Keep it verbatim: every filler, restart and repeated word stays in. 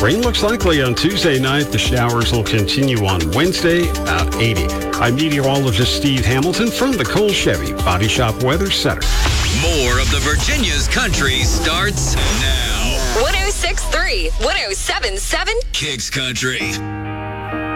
Rain looks likely on Tuesday night. The showers will continue on Wednesday, about eighty. I'm meteorologist Steve Hamilton from the Cole Chevy Body Shop Weather Center. More of the Virginia's country starts now. one oh six point three, one oh seven point seven Kicks Country.